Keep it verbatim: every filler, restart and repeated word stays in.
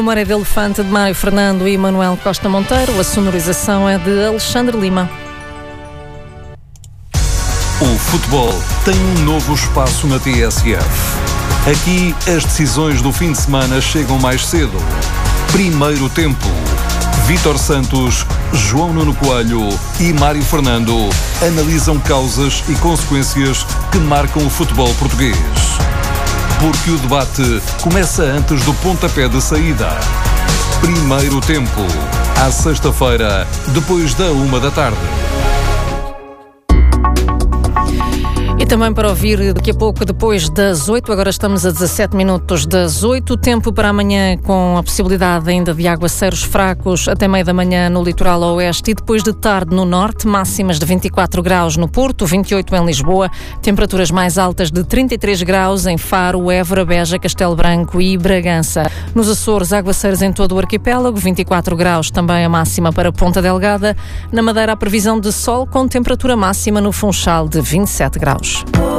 Memória de Elefante de Mário Fernando e Manuel Costa Monteiro. A sonorização é de Alexandre Lima. O futebol tem um novo espaço na T S F. Aqui as decisões do fim de semana chegam mais cedo. Primeiro tempo. Vítor Santos, João Nuno Coelho e Mário Fernando analisam causas e consequências que marcam o futebol português. Porque o debate começa antes do pontapé de saída. Primeiro tempo. À sexta-feira, depois da uma da tarde. E também para ouvir daqui a pouco, depois das oito, agora estamos a dezassete minutos das oito, tempo para amanhã com a possibilidade ainda de aguaceiros fracos até meia da manhã no litoral oeste e depois de tarde no norte, máximas de vinte e quatro graus no Porto, vinte e oito em Lisboa, temperaturas mais altas de trinta e três graus em Faro, Évora, Beja, Castelo Branco e Bragança. Nos Açores, aguaceiros em todo o arquipélago, vinte e quatro graus também a máxima para Ponta Delgada. Na Madeira, a previsão de sol com temperatura máxima no Funchal de vinte e sete graus.